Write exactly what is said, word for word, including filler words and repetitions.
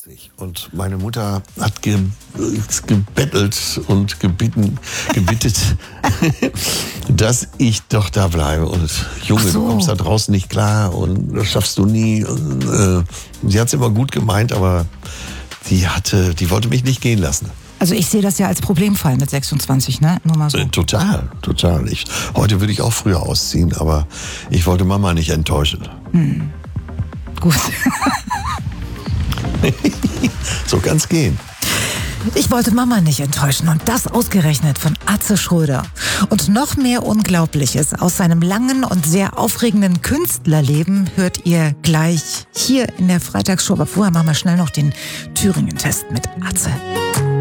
Und meine Mutter hat ge, gebettelt und gebeten, gebittet, dass ich doch da bleibe. Und Junge, so. Du kommst da draußen nicht klar und das schaffst du nie. Und, äh, sie hat es immer gut gemeint, aber die hatte, die wollte mich nicht gehen lassen. Also ich sehe das ja als Problemfall mit sechsundzwanzig, ne? Nur mal so. Äh, total, total. Ich, heute würde ich auch früher ausziehen, aber ich wollte Mama nicht enttäuschen. Hm. Gut. So kann's gehen. Ich wollte Mama nicht enttäuschen und das ausgerechnet von Atze Schröder. Und noch mehr Unglaubliches aus seinem langen und sehr aufregenden Künstlerleben hört ihr gleich hier in der Freitagsshow. Aber vorher machen wir schnell noch den Thüringen-Test mit Atze.